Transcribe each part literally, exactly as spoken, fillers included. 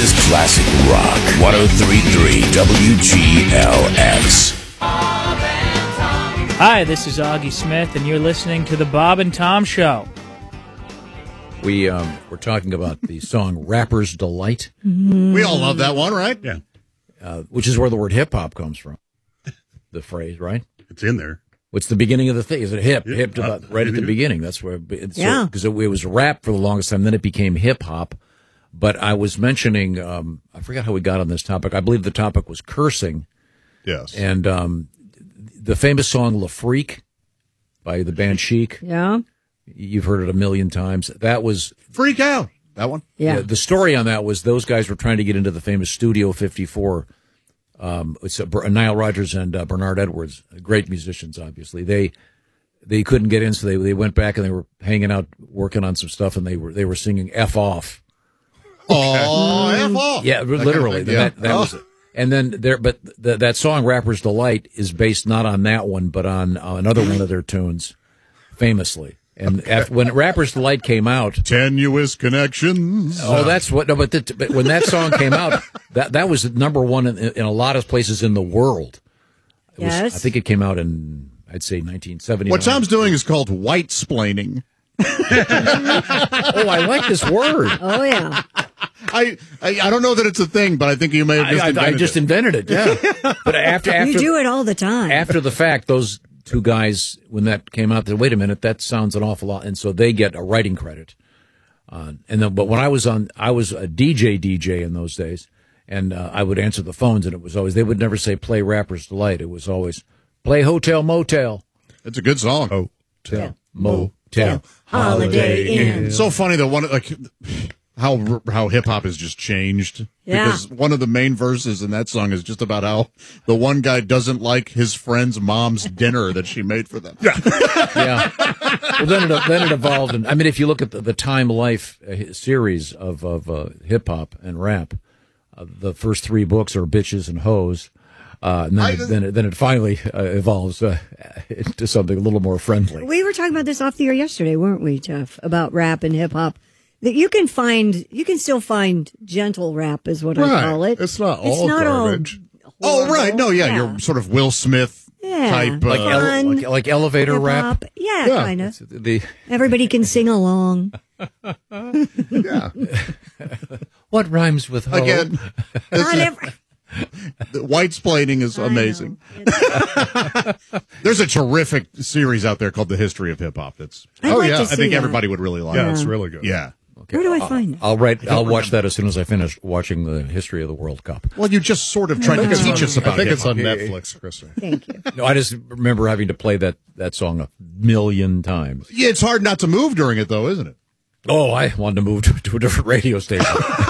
is classic rock. one oh three point three W G L X. Hi, this is Augie Smith, and you're listening to The Bob and Tom Show. We um, were talking about the song Rapper's Delight. We all love that one, right? Yeah. Uh, which is where the word hip-hop comes from. The phrase, right? It's in there. What's the beginning of the thing? Is it hip? Yeah, hip to uh, the, right at the it beginning. That's where it's Yeah. because it, it was rap for the longest time. Then it became hip-hop. But I was mentioning, um, I forgot how we got on this topic. I believe the topic was cursing. Yes. And um, the famous song La Freak by the band Chic. Yeah. You've heard it a million times. That was Freak Out. That one? Yeah. Yeah, the story on that was those guys were trying to get into the famous Studio fifty-four. Um, it's uh, Nile Rodgers and uh, Bernard Edwards, great musicians, obviously. They they couldn't get in, so they they went back and they were hanging out, working on some stuff, and they were they were singing "F off." Oh, F off. Yeah, literally. Kind of thing, yeah. That, that Oh. was it. And then there, but the, that song "Rapper's Delight" is based not on that one, but on uh, another one of their tunes, famously. And Okay. after, when Rapper's Delight came out, Tenuous Connections. oh, that's what. No, but, the, but when that song came out, that that was number one in, in a lot of places in the world. It was, Yes. I think it came out in, I'd say, nineteen seventy. What Tom's doing is called white splaining. Oh, I like this word. Oh, yeah. I, I I don't know that it's a thing, but I think you may have just I, I, I invented just it. invented it. Yeah, but after after You do it all the time. after the fact, those two guys, when that came out, they said, wait a minute, that sounds an awful lot, and so they get a writing credit. Uh, and then, but when I was on, I was a D J D J in those days, and uh, I would answer the phones, and it was always, they would never say play Rapper's Delight. It was always play Hotel Motel. It's a good song. Oh, Hotel Motel. Holiday Inn. It's so funny that one like how how hip hop has just changed. Yeah. Because one of the main verses in that song is just about how the one guy doesn't like his friend's mom's dinner that she made for them. Yeah. Yeah. Well, then it then it evolved, and I mean, if you look at the, the Time Life uh, series of of uh, hip hop and rap, uh, the first three books are bitches and hoes, uh, and then I- it, then it, then it finally uh, evolves uh, into something a little more friendly. We were talking about this off the air yesterday, weren't we, Jeff? About rap and hip hop. That you can find, you can still find gentle rap, is what I Right. call it. It's not all garbage. all Oh right, no, yeah, Yeah. you're sort of Will Smith Yeah. type. Uh, Like, ele- Fun, like like elevator rap. hip-hop. Yeah, Yeah. kind of. The Everybody can sing along. Yeah. what rhymes with hoe? again, Not every. the white splaining is I amazing. know. There's a terrific series out there called The History of Hip Hop. That's I'd Oh, like yeah. to I I see think that. everybody would really like. Yeah, it. it's really good. Yeah. Okay, Where do I I'll- find it? I'll write. I'll watch that as soon as I finish watching the history of the World Cup. Well, you just sort of tried to It's teach on- us about I think it's hip-hop. on Netflix, Kristen. Thank you. No, I just remember having to play that that song a million times. Yeah, it's hard not to move during it, though, isn't it? Oh, I wanted to move to, to a different radio station.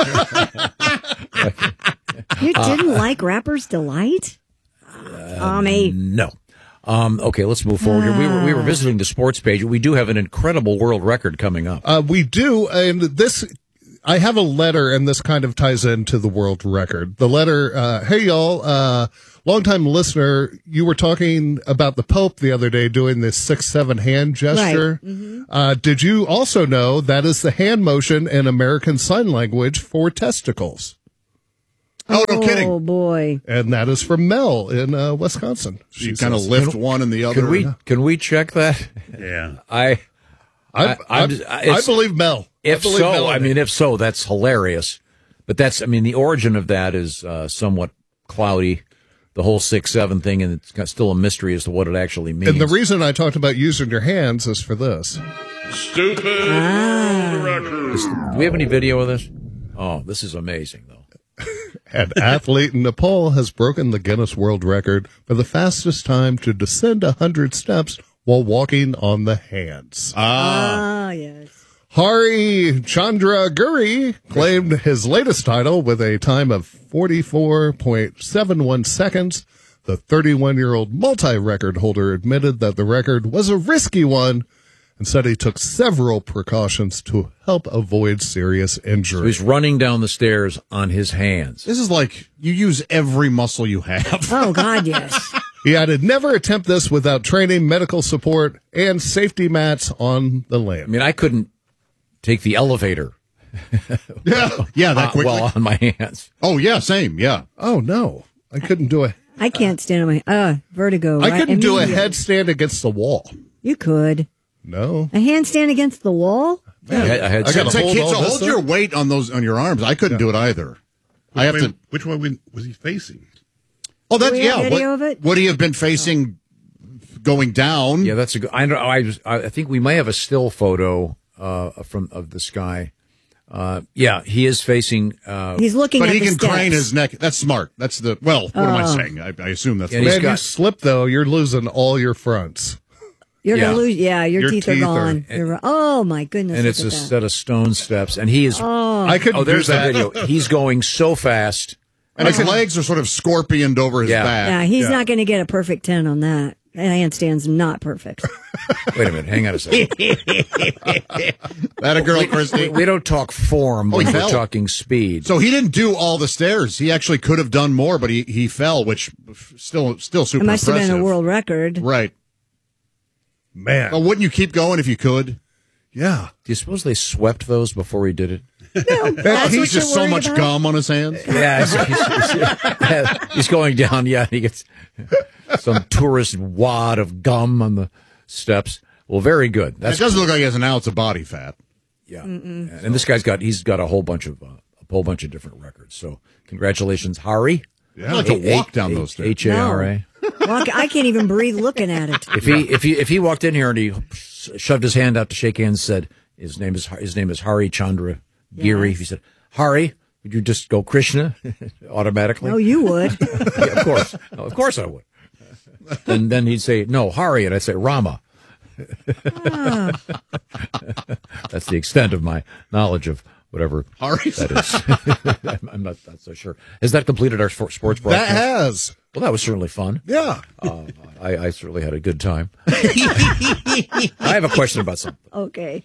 You Uh, didn't like Rapper's Delight? Tommy. No. Um, okay, let's move forward here. We were we were visiting the sports page. We do have an incredible world record coming up. Uh, we do, and this, I have a letter, and this kind of ties into the world record. The letter, uh, hey y'all, uh, longtime listener, you were talking about the Pope the other day doing this six, seven hand gesture. Uh, did you also know that is the hand motion in American Sign Language for testicles? Oh, no kidding. Oh, boy. And that is from Mel in uh, Wisconsin. You She kind of says. lift one and the other. Can we can we check that? Yeah. I I, I- I, I'm just- I it's- believe Mel. if I believe so, Mel in I it. mean, if so, that's hilarious. But that's, I mean, the origin of that is uh, somewhat cloudy. The whole six seven thing, and it's got still a mystery as to what it actually means. And the reason I talked about using your hands is for this. Stupid Ah. record. Do we have any video of this? Oh, this is amazing, though. An athlete in Nepal has broken the Guinness World Record for the fastest time to descend one hundred steps while walking on the hands. Ah, yes. Hari Chandra Guri claimed his latest title with a time of forty-four point seven one seconds. The thirty-one-year-old multi-record holder admitted that the record was a risky one and said he took several precautions to help avoid serious injury. He's running down the stairs on his hands. This is like you use every muscle you have. Oh, God, yes. He added, never attempt this without training, medical support, and safety mats on the I land. mean, I couldn't take the elevator Yeah, yeah, that Uh, quickly. well, on my hands. Oh, yeah, same, yeah. Oh no, I couldn't do a. I can't stand on my uh vertigo. I right? couldn't do a Immediately. headstand against the wall. You could No. a handstand against the wall. I had, I had I gotta It's like, hold kids, all so this hold up? your weight on those on your arms. I couldn't do it either. I have Which way- to. Which way was he facing? Oh, that's Do we have yeah. video what, of it? Would he have been facing going down? Yeah, that's a good. I know. I, was- I think we may have a still photo uh, from of this guy. Uh, yeah, he is facing. Uh, He's looking But at he the can steps. crane his neck. That's smart. That's the well. What am I Oh. saying? I, I assume that's. Yeah, what he's Man, got- you slip though, you're losing all your fronts. You're Yeah. gonna lose. Yeah, your, Your teeth, teeth are are- gone. You're, oh my goodness! and look it's a at that. set of stone steps, and he is. Oh, I couldn't there's do the that. video. He's going so fast. and his legs are sort of scorpioned over his Yeah. back. Yeah, he's not going to get a perfect ten on that. That handstand's not perfect. Wait a minute. Hang on a second. That a girl, we, Christy. we don't talk form Oh, when he we're fell. talking speed. So he didn't do all the stairs. He actually could have done more, but he, he fell, which still still super It must have impressive. been a world record. Right. Man. Well, wouldn't you keep going if you could? Yeah. Do you suppose they swept those before he did it? That's he's what just you're so worried much about? gum on his hands. Yeah, he's, he's- he's going down. Yeah, he gets some tourist wad of gum on the steps. Well, very good. It That's doesn't look like he has an ounce of body fat. yeah. And this guy's got he's got a whole bunch of uh, a whole bunch of different records. So congratulations, Hari. Yeah, I like to walk down those stairs. H A R A. Well, I can't even breathe looking at it. If he if he if he walked in here and he shoved his hand out to shake hands, and said his name is his name is Hari Chandra Giri. If he said Hari, would you just go Krishna automatically? Oh, you would. Yeah, of course, no, of course I would. And then he'd say no Hari, and I'd say Rama. That's the extent of my knowledge of whatever Hari. that is. I'm, I'm not, not so sure. Has that completed our sport, sports That broadcast? has. Well, that was certainly fun. Yeah. Uh, I, I certainly had a good time. I have a question about something. Okay.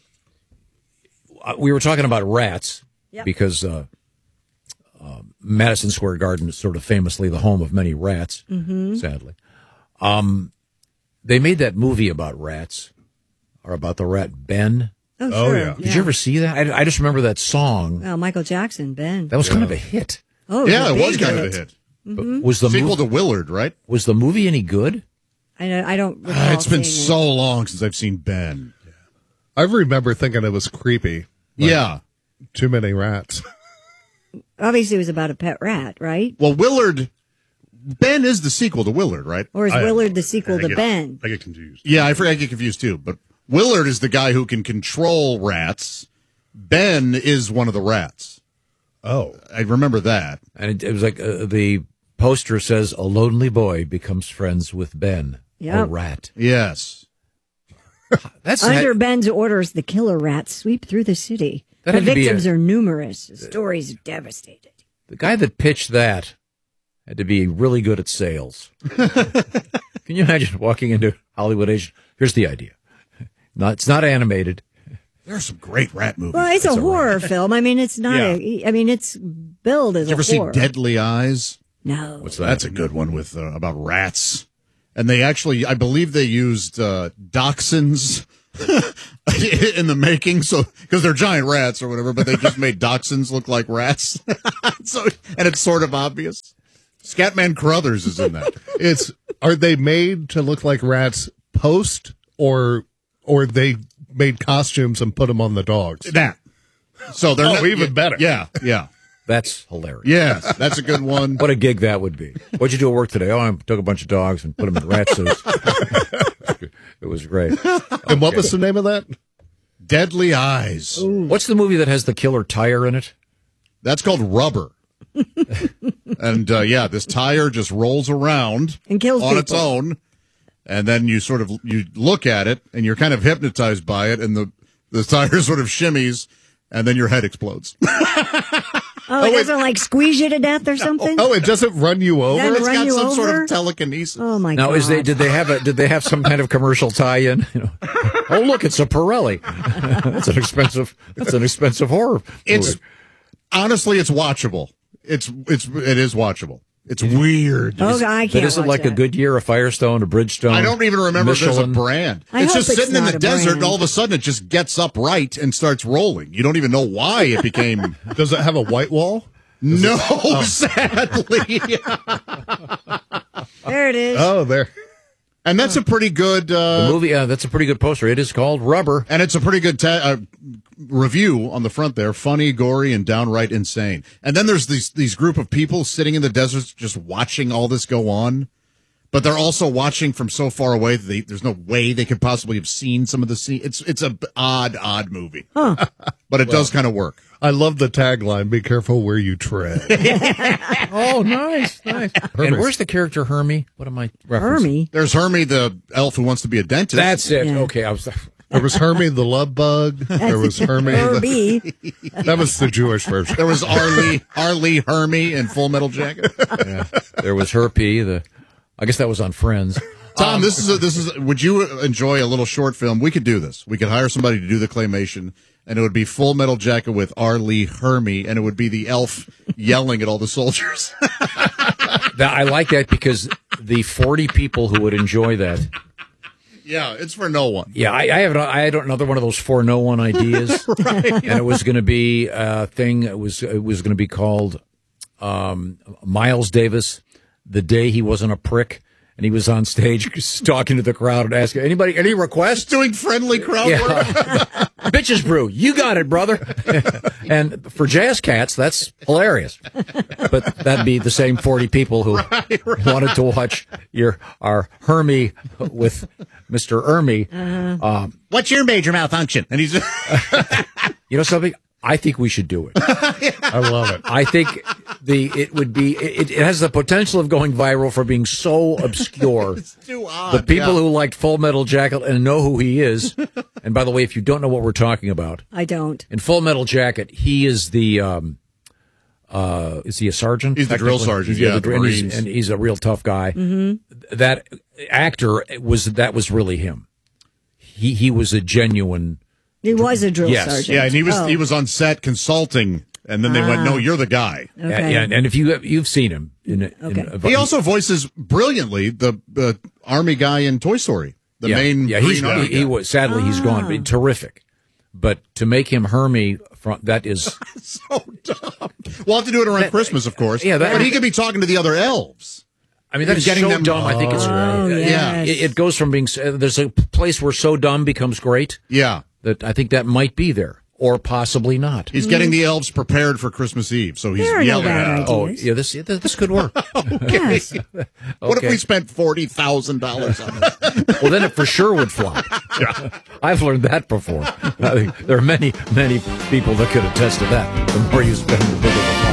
Uh, we were talking about rats Yep. because uh, uh, Madison Square Garden is sort of famously the home of many rats, Mm-hmm. sadly. Um, they made that movie about rats, or about the rat Ben. Oh, Oh, sure. yeah. Did you ever see that? I, I just remember that song. Oh, Michael Jackson, Ben. That was kind of a hit. Oh, Yeah, the it was big kind of a hit. hit. But was the Sequel movie, to Willard, right? was the movie any good? I don't. I don't recall Ah, it's been seeing so long since I've seen Ben. I remember thinking it was creepy. Yeah. Too many rats. it. Obviously, it was about a pet rat, right? Well, Willard, Ben is the sequel to Willard, right? Or is I- Willard the sequel I to get- Ben? I get confused. Yeah, I forget. I get confused too. But Willard is the guy who can control rats. Ben is one of the rats. Oh. I remember that. And it, it was like uh, the poster says, "A lonely boy becomes friends with Ben, a Yep. rat." Yes. That's Under that, Ben's orders, the killer rats sweep through the city. That The had to be victims a- are numerous. The stories devastated. the guy that pitched that had to be really good at sales. Can you imagine walking into Hollywood agent? Here's the idea. Not, it's not animated. There are some great rat movies. Well, it's a horror film. I mean, it's not a. I mean, it's billed as Did you ever a see horror. Deadly Eyes? No. What's that? That's a good one with uh, about rats. And they actually, I believe they used uh, dachshunds in the making, so because they're giant rats or whatever, but they just made dachshunds look like rats. So, and it's sort of obvious. Scatman Crothers is in that. It's are they made to look like rats post or or they made costumes and put them on the dogs? That. So they're Oh, not, even better. Yeah, yeah, That's hilarious. yes. That's a good one. What a gig that would be. What'd you do at work today? Oh, I took a bunch of dogs and put them in rat suits. It was great. And what was the name of that? Deadly Eyes. What's the movie that has the killer tire in it? That's called Rubber. And uh, yeah, this tire just rolls around And kills on its people. own, and then you sort of you look at it and you're kind of hypnotized by it, and the the tire sort of shimmies, and then your head explodes. Oh, it doesn't like squeeze you to death or something? Oh, it doesn't run you over? Doesn't It's run got you some sort over? of telekinesis. Oh my Now, god! is they did they have a did they have some kind of commercial tie-in? You know, oh look, it's a Pirelli. That's an expensive. That's an expensive horror. It's movie. honestly, it's watchable. It's it's it is watchable. It's weird. Oh, I can't But is it watch like a that. Goodyear, a Firestone, a Bridgestone? I don't even remember if there's a Michelin? brand. I it's hope just it's sitting in not the a desert, brand. and all of a sudden it just gets upright and starts rolling. You don't even know why it became. Does it have a white wall? No, sadly. There it is. Oh, there. And that's a pretty good The uh, movie, uh, that's a pretty good poster. It is called Rubber. and it's a pretty good ta- uh, review on the front there. Funny, gory, and downright insane. And then there's these these group of people sitting in the desert just watching all this go on. But they're also watching from so far away that they, there's no way they could possibly have seen some of the scene. It's it's a b- odd, odd movie, but it does kind of work. I love the tagline, be careful where you tread. Oh, nice, nice. And where's the character Hermie? What am I referencing? Hermie. There's Hermie, the elf who wants to be a dentist. That's it. Yeah. Okay, I was. There was Hermie the love bug. There was Hermie. The, Herbie. that was the Jewish version. There was Arlie, Arlie Hermie in Full Metal Jacket. Yeah. There was Herpy. The, I guess that was on Friends. Tom, this is a, this is. Would you enjoy a little short film? We could do this. We could hire somebody to do the claymation, and it would be Full Metal Jacket with Arlie Hermie, and it would be the elf yelling at all the soldiers. That, I like that because the forty people who would enjoy that. Yeah, it's for no one. Yeah, I, I have. I had another one of those for no one ideas, right. And it was going to be a thing. It was it was going to be called um, Miles Davis, the day he wasn't a prick. And he was on stage talking to the crowd and asking, anybody, any requests? Doing friendly crowd work. Yeah. Bitches Brew, you got it, brother. And for Jazz Cats, that's hilarious. But that'd be the same forty people who Right, right. wanted to watch your our Hermie with Mister Ermie. Um, What's your major malfunction? And he's you know something? I think we should do it. I love it. I think the it would be it, it has the potential of going viral for being so obscure. it's too odd. The people yeah. who like Full Metal Jacket and know who he is. And by the way, if you don't know what we're talking about, I don't. in Full Metal Jacket, he is the um, uh, is he a sergeant? He's the drill Technically? sergeant, He's- yeah, the- the and, he's, Marines. and he's a real tough guy. Mm-hmm. That actor was that was really him. He he was a genuine. He was a drill Yes. sergeant. Yeah, and he was Oh. he was on set consulting, and then they went, "No, you're the guy." Okay. And, and if you you've seen him in, a- Okay. in a, He also voices brilliantly the the army guy in Toy Story, the yeah, main yeah he's green army he, he guy. was sadly he's gone, but terrific. But to make him Hermie, from that is so dumb. We'll have to do it around Christmas, of course. yeah, that- but he could be talking to the other elves. I mean, that is Getting so them- dumb. I think it's Oh, yeah. yes. It, it goes from being uh, there's a place where so dumb becomes great. Yeah, That I think that might be there, or possibly not. he's getting the elves prepared for Christmas Eve, so he's There are no yelling bad at them. Oh, ideas. yeah, this this could work. Yes. What if Okay. we spent forty thousand dollars on it? Well, then it for sure would fly. I've learned that before. I think there are many, many people that could attest to that. The more you spend, the bigger the fall.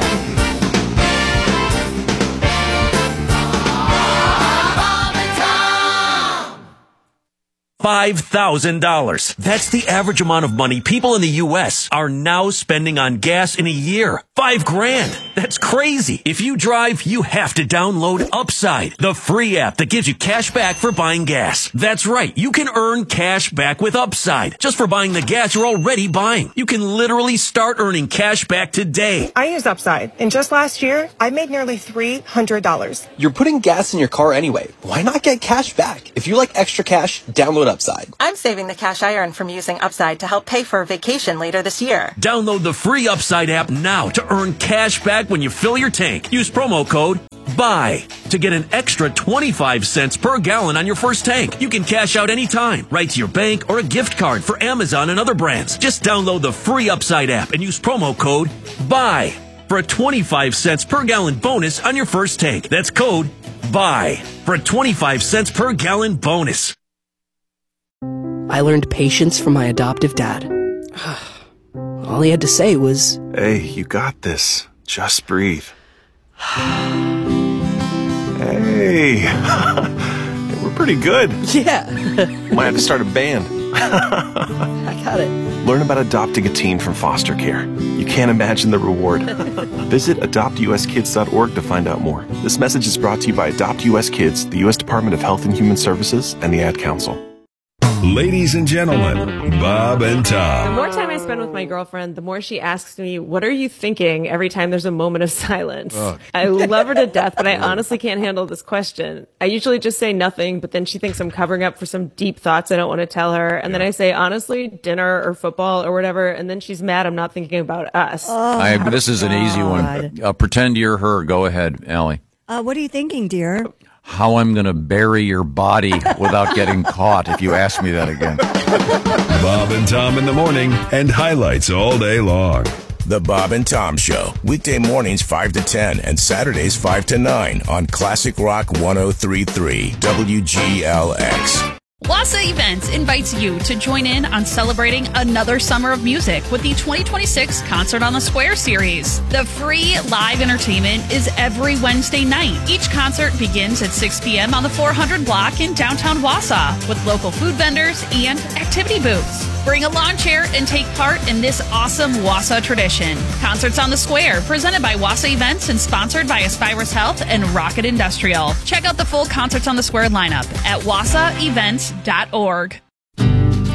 five thousand dollars. That's the average amount of money people in the U S are now spending on gas in a year. Five grand. That's crazy. If you drive, you have to download Upside, the free app that gives you cash back for buying gas. That's right. You can earn cash back with Upside just for buying the gas you're already buying. You can literally start earning cash back today. I use Upside, and just last year, I made nearly three hundred dollars. You're putting gas in your car anyway. Why not get cash back? If you like extra cash, download Upside. I'm saving the cash I earn from using Upside to help pay for a vacation later this year. Download the free Upside app now to earn cash back when you fill your tank. Use promo code BUY to get an extra twenty-five cents per gallon on your first tank. You can cash out anytime, right to your bank or a gift card for Amazon and other brands. Just download the free Upside app and use promo code BUY for a twenty-five cents per gallon bonus on your first tank. That's code BUY for a twenty-five cents per gallon bonus. I learned patience from my adoptive dad. All he had to say was, "Hey, you got this. Just breathe." Hey, we're pretty good. yeah, Might have to start a band. I got it. Learn about adopting a teen from foster care. You can't imagine the reward. Visit adopt u s kids dot org to find out more. This message is brought to you by Adopt U S Kids, the U S Department of Health and Human Services, and the Ad Council. Ladies and gentlemen, Bob and The Tom. more time I spend with my girlfriend, the more she asks me, what are you thinking every time there's a moment of silence? Ugh. I love her to death, but I honestly can't handle this question. I usually just say nothing, but then she thinks I'm covering up for some deep thoughts I don't want to tell her. And then I say, honestly, dinner or football or whatever. And then she's mad I'm not thinking about us. I, this is an easy one. Uh, pretend you're her. Go ahead, Allie. Uh, what are you thinking, dear? How I'm going to bury your body without getting caught if you ask me that again. Bob and Tom in the morning and highlights all day long. The Bob and Tom Show, weekday mornings five to ten and Saturdays five to nine on Classic Rock one oh three point three W G L X. Wassa Events invites you to join in on celebrating another summer of music with the twenty twenty-six Concert on the Square series. The free live entertainment is every Wednesday night. Each concert begins at six p.m. on the four hundred block in downtown Wausau with local food vendors and activity booths. Bring a lawn chair and take part in this awesome Wausau tradition. Concerts on the Square, presented by Wassa Events and sponsored by Aspirus Health and Rocket Industrial. Check out the full Concerts on the Square lineup at wassa events dot org.